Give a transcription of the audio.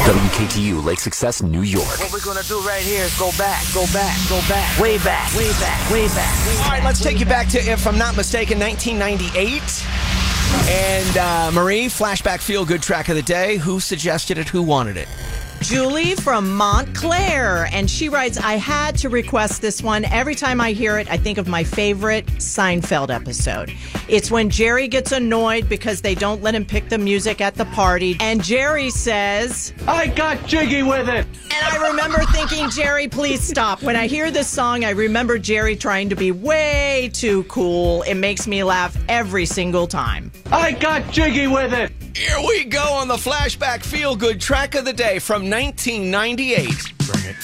WKTU, Lake Success, New York. What we're gonna do right here is go back, way back. All right, let's take you back to, if I'm not mistaken, 1998. And Marie, flashback feel-good track of the day. Who suggested it? Who wanted it? Julie from Montclair, and she writes, I had to request this one. Every time I hear it, I think of my favorite Seinfeld episode. It's when Jerry gets annoyed because they don't let him pick the music at the party, and Jerry says, I got jiggy with it. and I remember thinking, Jerry, please stop. When I hear this song, I remember Jerry trying to be way too cool. It makes me laugh every single time. I got jiggy with it. Here we go on the flashback feel-good track of the day from 1998.